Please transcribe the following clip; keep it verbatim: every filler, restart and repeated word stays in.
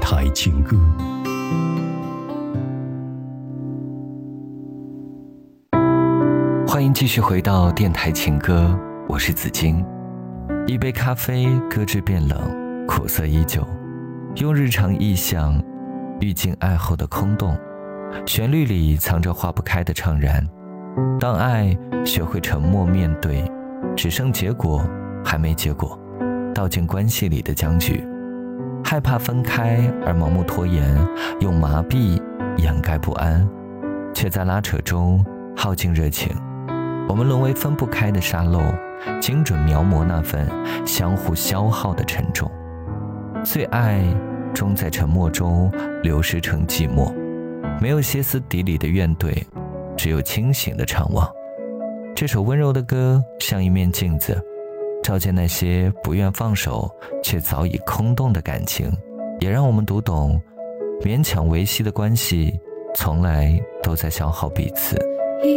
台情歌。 欢迎继续回到电台情歌，我是子金。一杯咖啡，搁置变冷，苦涩依旧。用日常意象，遇尽爱后的空洞。旋律里藏着化不开的怅然。当爱学会沉默面对，只剩结果还没结果，道尽关系里的僵局。害怕分开而盲目拖延，用麻痹掩盖不安，却在拉扯中耗尽热情。我们沦为分不开的沙漏，精准描摹那份相互消耗的沉重。最爱终在沉默中流失成寂寞，没有歇斯底里的怨怼，只有清醒的怅望。这首温柔的歌像一面镜子，照见那些不愿放手却早已空洞的感情，也让我们读懂勉强维系的关系从来都在消耗彼此。